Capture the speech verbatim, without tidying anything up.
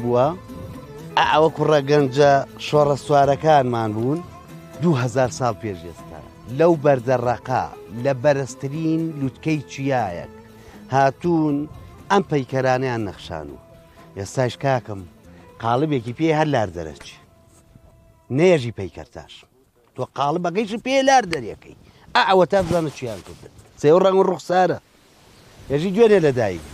بووە ئەوە کوڕە گەنجە شۆڕە سوارەکانمان بوون دوو هەزار ساڵ پێش ئێستا لەو بەردەڕەقا لە بەرزترین لووتکەی چیایەک هاتوون ئەم پەیکەرانیان نەخشان و ئێستاش کاکەم قاڵبێکی پێ هەر لار دەرەچ نێژی پەیکەرتاش تۆ قاڵبەکەیش پێ لار دەریەکەی ئەوە تا بزانە چیان کردن سێوە ڕەنگ و ڕوخسارە هێژی دوێنێ لە دایک